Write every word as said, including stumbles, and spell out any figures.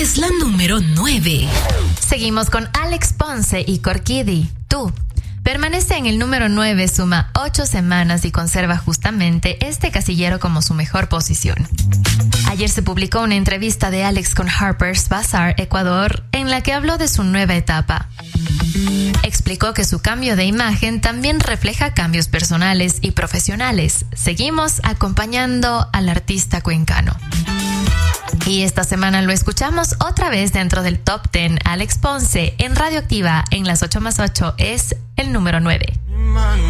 es la número nueve. Seguimos con Alex Ponce y Corkidi, Tú. Permanece en el número nueve, suma ocho semanas y conserva justamente este casillero como su mejor posición. Ayer se publicó una entrevista de Alex con Harper's Bazaar, Ecuador, en la que habló de su nueva etapa. Explicó que su cambio de imagen también refleja cambios personales y profesionales. Seguimos acompañando al artista cuencano. Y esta semana lo escuchamos otra vez dentro del Top diez. Alex Ponce en Radioactiva en las ocho más ocho es el número nueve.